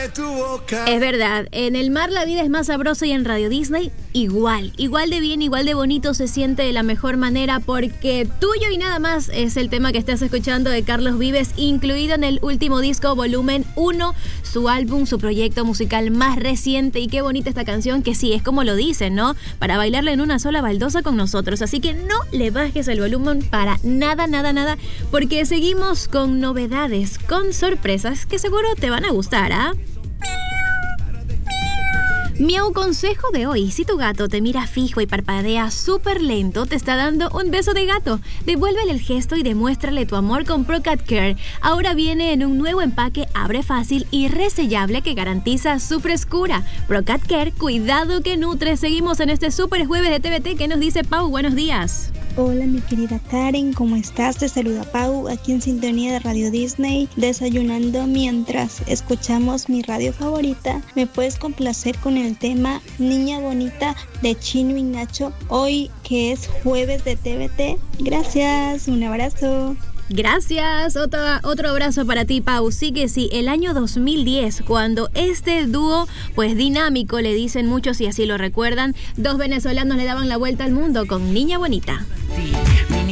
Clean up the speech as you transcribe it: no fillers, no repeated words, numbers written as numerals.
Es verdad, en el mar la vida es más sabrosa y en Radio Disney igual de bien, igual de bonito se siente de la mejor manera porque Tuyo y Nada Más es el tema que estás escuchando de Carlos Vives, incluido en el último disco Volumen 1, su álbum, su proyecto musical más reciente. Y qué bonita esta canción, que sí, es como lo dicen, ¿no? Para bailarla en una sola baldosa con nosotros, así que no le bajes el volumen para nada, porque seguimos con novedades, con sorpresas que seguro te van a gustar, ¿ah? Miau, consejo de hoy: si tu gato te mira fijo y parpadea súper lento, te está dando un beso de gato. Devuélvele el gesto y demuéstrale tu amor con ProCat Care. Ahora viene en un nuevo empaque, abre fácil y resellable que garantiza su frescura. ProCat Care, cuidado que nutre. Seguimos en este super jueves de TVT. ¿Qué nos dice Pau? Buenos días. Hola mi querida Karen, ¿cómo estás? Te saluda Pau, aquí en sintonía de Radio Disney, desayunando mientras escuchamos mi radio favorita. ¿Me puedes complacer con el tema Niña Bonita de Chino y Nacho, hoy que es jueves de TVT? Gracias, un abrazo. Gracias, otro abrazo para ti, Pau. Sí que sí, el año 2010, cuando este dúo, pues dinámico, le dicen muchos y así lo recuerdan, dos venezolanos le daban la vuelta al mundo con Niña Bonita.